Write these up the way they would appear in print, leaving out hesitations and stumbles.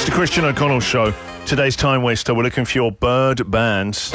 the Christian O'Connell Show. Today's time waster, we're looking for your bird bands.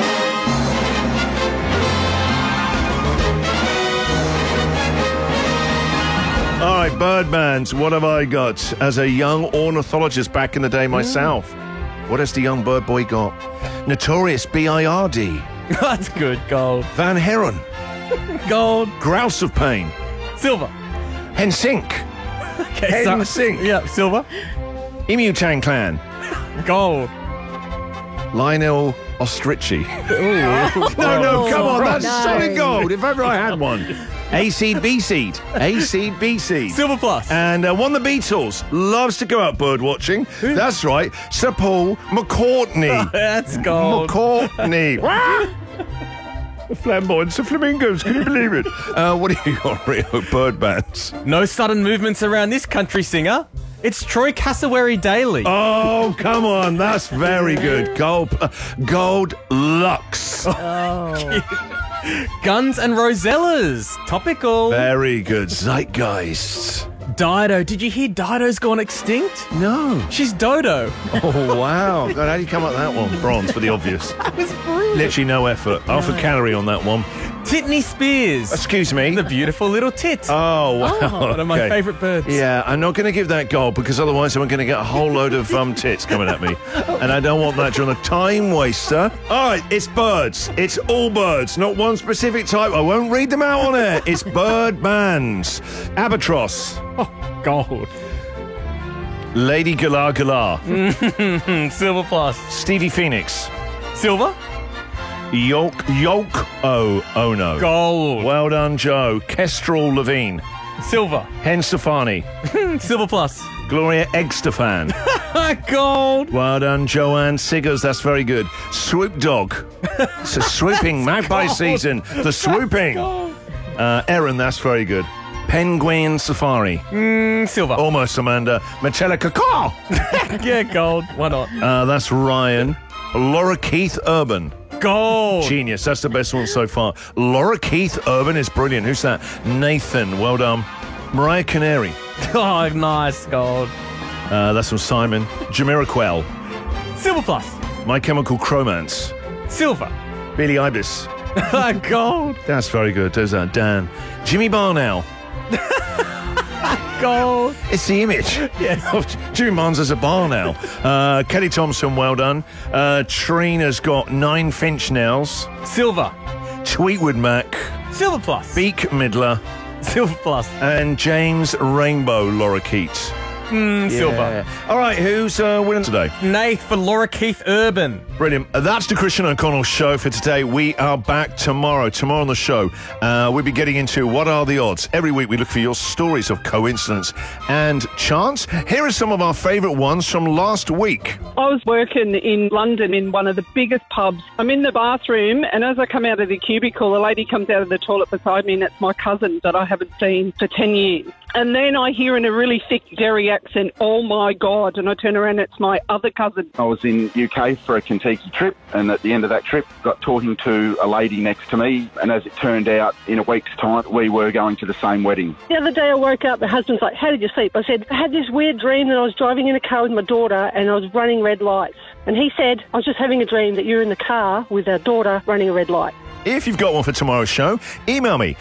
All right, bird bands, what have I got? As a young ornithologist back in the day myself, what has the young bird boy got? Notorious B.I.R.D. That's good. Gold. Van Heron. Gold. Grouse of Pain. Silver. Hensink. Okay, Hensink. Yeah, silver. Emu-Tang Clan. Gold. Lionel Ostrich. No, come on, that's solid gold, if ever I had one. A-Seed, B-Seed. A-Seed, B-Seed. Silver plus. And one of the Beatles loves to go out bird watching. That's right, Sir Paul McCartney. That's gold. McCartney. The flamboyance of flamingos, can you believe it? What do you got, Rio? Bird bands. No sudden movements around this country singer. It's Troy Cassowary Daly. Oh, come on, that's very good. Gold Lux. Guns and Rosellas. Topical. Very good. Zeitgeist. Dido. Did you hear Dido's gone extinct? No. She's Dodo. Oh, wow. God, how do you come up with that one? Bronze for the obvious. That was brilliant. Literally no effort. Half a calorie on that one. Titney Spears. Excuse me? The beautiful little tit. Oh, wow. One of my Okay. favourite birds. Yeah, I'm not going to give that gold because otherwise I'm going to get a whole load of tits coming at me. And I don't want that during the time waster. All right, it's birds. It's all birds, not one specific type. I won't read them out on air. It's bird bands. Albatross. Oh, gold. Lady Galar Galar. Silver plus. Stevie Phoenix. Silver. Yolk. Oh no. Gold. Well done, Joe. Kestrel Levine. Silver. Hen Stefani. Silver plus. Gloria Eggstefan. Gold. Well done, Joanne Siggers. That's very good. Swoop Dog. It's a swooping magpie season. The swooping. Erin, that's very good. Penguin Safari. Silver. Almost, Amanda. Metallica Car. Yeah, gold. Why not? That's Ryan. Laura Keith Urban. Gold. Genius. That's the best one so far. Laura Keith Urban is brilliant. Who's that? Nathan. Well done. Mariah Canary. Oh, nice. Gold. That's from Simon. Jamiroquai. Silver plus. My Chemical Romance. Silver. Billy Ibis. Gold. That's very good. There's Dan. Jimmy Barnell. Gold. It's the image. Yes. Of Jimmy Barnes as a Barnell. Kelly Thompson, well done. Trina's got 9 Finch nails. Silver. Tweetwood Mac. Silver plus. Beak Midler. Silver plus. And James Rainbow Lorikeet. Silver. All right, who's winning today? Nath for Laura Keith Urban. Brilliant. That's the Christian O'Connell Show for today. We are back tomorrow. Tomorrow on the show, we'll be getting into what are the odds. Every week we look for your stories of coincidence and chance. Here are some of our favourite ones from last week. I was working in London in one of the biggest pubs. I'm in the bathroom, and as I come out of the cubicle, a lady comes out of the toilet beside me, and it's my cousin that I haven't seen for 10 years. And then I hear in a really thick Derry accent, "Oh my God," and I turn around, it's my other cousin. I was in UK for a Kentucky trip, and at the end of that trip, got talking to a lady next to me, and as it turned out, in a week's time, we were going to the same wedding. The other day I woke up, my husband's like, "How did you sleep?" I said, "I had this weird dream that I was driving in a car with my daughter and I was running red lights." And he said, "I was just having a dream that you're in the car with our daughter running a red light." If you've got one for tomorrow's show, email me,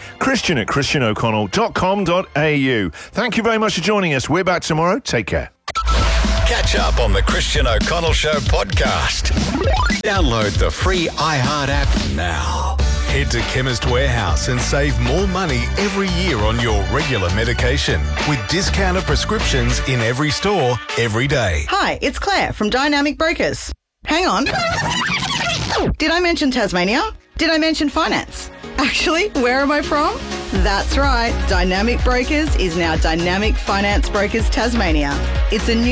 christian@christianoconnell.com.au. Thank you very much for joining us. We're back tomorrow. Take care. Catch up on the Christian O'Connell Show podcast. Download the free iHeart app now. Head to Chemist Warehouse and save more money every year on your regular medication with discounted prescriptions in every store, every day. Hi, it's Claire from Dynamic Brokers. Hang on. Did I mention Tasmania? Did I mention finance? Actually, where am I from? That's right. Dynamic Brokers is now Dynamic Finance Brokers Tasmania. It's a new